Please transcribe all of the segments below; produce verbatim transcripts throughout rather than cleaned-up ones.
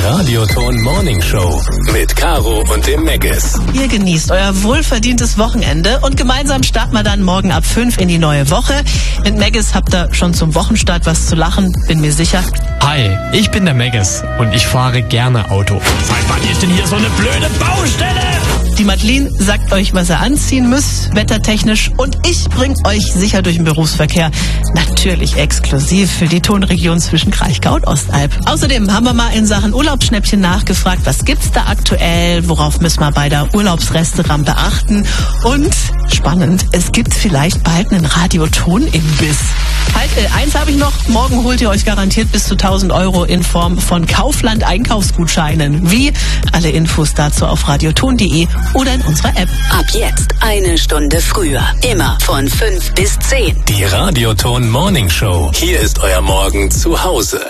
Radioton Morning Show mit Caro und dem Meggis. Ihr genießt euer wohlverdientes Wochenende und gemeinsam starten wir dann morgen ab fünf in die neue Woche. Mit Meggis habt ihr schon zum Wochenstart was zu lachen, bin mir sicher. Hi, ich bin der Meggis und ich fahre gerne Auto. Seit wann ist denn hier so eine blöde Baustelle? Die Madeline sagt euch, was ihr anziehen müsst, wettertechnisch, und ich bring euch sicher durch den Berufsverkehr. Natürlich exklusiv für die Tonregion zwischen Kraichgau und Ostalb. Außerdem haben wir mal in Sachen Urlaubsschnäppchen nachgefragt, was gibt's da aktuell, worauf müssen wir bei der Urlaubsrestaurant beachten, und spannend, es gibt vielleicht bald einen Radioton-Imbiss. Halt, äh, eins habe ich noch, morgen holt ihr euch garantiert bis zu tausend Euro in Form von Kaufland-Einkaufsgutscheinen. Wie? Alle Infos dazu auf radioton punkt de oder in unserer App. Ab jetzt eine Stunde früher. Immer von fünf bis zehn. Die Radioton Morning Show. Hier ist euer Morgen zu Hause.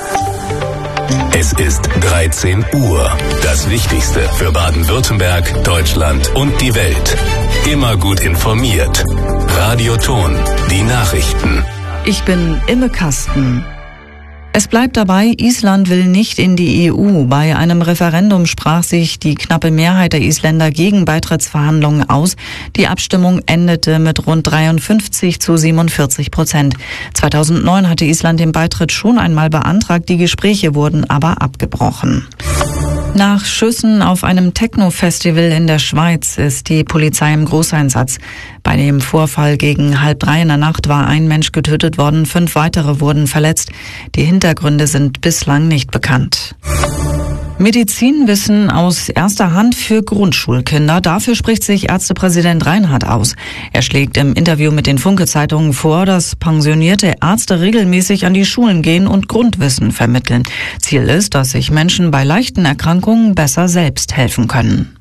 Es ist dreizehn Uhr. Das Wichtigste für Baden-Württemberg, Deutschland und die Welt. Immer gut informiert. Radioton. Die Nachrichten. Ich bin Imme Kasten. Es bleibt dabei, Island will nicht in die E U. Bei einem Referendum sprach sich die knappe Mehrheit der Isländer gegen Beitrittsverhandlungen aus. Die Abstimmung endete mit rund dreiundfünfzig zu siebenundvierzig Prozent. zweitausendneun hatte Island den Beitritt schon einmal beantragt, die Gespräche wurden aber abgebrochen. Nach Schüssen auf einem Techno-Festival in der Schweiz ist die Polizei im Großeinsatz. Bei dem Vorfall gegen halb drei in der Nacht war ein Mensch getötet worden, fünf weitere wurden verletzt. Die Hintergründe sind bislang nicht bekannt. Medizinwissen aus erster Hand für Grundschulkinder. Dafür spricht sich Ärztepräsident Reinhardt aus. Er schlägt im Interview mit den Funke-Zeitungen vor, dass pensionierte Ärzte regelmäßig an die Schulen gehen und Grundwissen vermitteln. Ziel ist, dass sich Menschen bei leichten Erkrankungen besser selbst helfen können.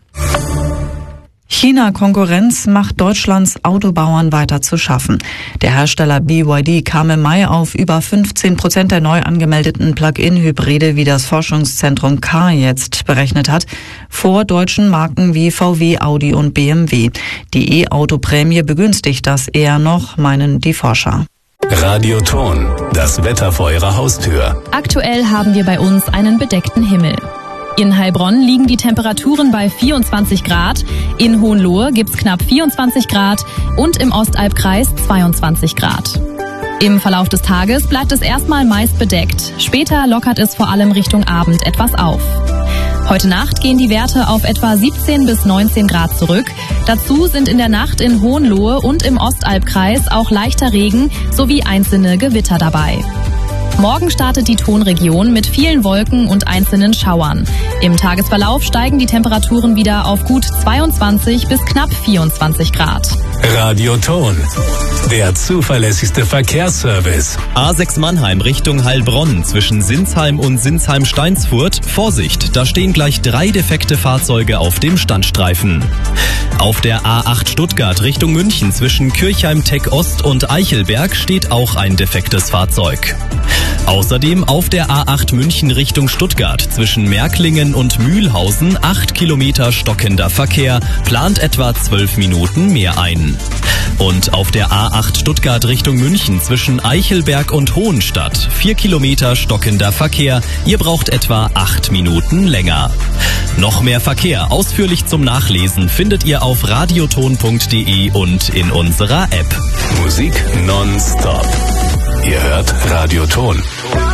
China-Konkurrenz macht Deutschlands Autobauern weiter zu schaffen. Der Hersteller B Y D kam im Mai auf über fünfzehn Prozent der neu angemeldeten Plug-in-Hybride, wie das Forschungszentrum Car jetzt berechnet hat, vor deutschen Marken wie V W, Audi und B M W. Die E-Auto-Prämie begünstigt das eher noch, meinen die Forscher. Radioton. Das Wetter vor eurer Haustür. Aktuell haben wir bei uns einen bedeckten Himmel. In Heilbronn liegen die Temperaturen bei vierundzwanzig Grad, in Hohenlohe gibt's knapp vierundzwanzig Grad und im Ostalbkreis zweiundzwanzig Grad. Im Verlauf des Tages bleibt es erstmal meist bedeckt. Später lockert es vor allem Richtung Abend etwas auf. Heute Nacht gehen die Werte auf etwa siebzehn bis neunzehn Grad zurück. Dazu sind in der Nacht in Hohenlohe und im Ostalbkreis auch leichter Regen sowie einzelne Gewitter dabei. Morgen startet die Tonregion mit vielen Wolken und einzelnen Schauern. Im Tagesverlauf steigen die Temperaturen wieder auf gut zweiundzwanzig bis knapp vierundzwanzig Grad. Radioton. Der zuverlässigste Verkehrsservice. A sechs Mannheim Richtung Heilbronn zwischen Sinsheim und Sinsheim-Steinsfurt. Vorsicht, da stehen gleich drei defekte Fahrzeuge auf dem Standstreifen. Auf der A acht Stuttgart Richtung München zwischen Kirchheim-Tech Ost und Eichelberg steht auch ein defektes Fahrzeug. Außerdem auf der A acht München Richtung Stuttgart zwischen Märklingen und Mühlhausen acht Kilometer stockender Verkehr, plant etwa zwölf Minuten mehr ein. Und auf der A acht Stuttgart Richtung München zwischen Eichelberg und Hohenstadt vier Kilometer stockender Verkehr, ihr braucht etwa acht Minuten länger. Noch mehr Verkehr ausführlich zum Nachlesen findet ihr auf radioton punkt de und in unserer App. Musik nonstop. Ihr hört Radioton.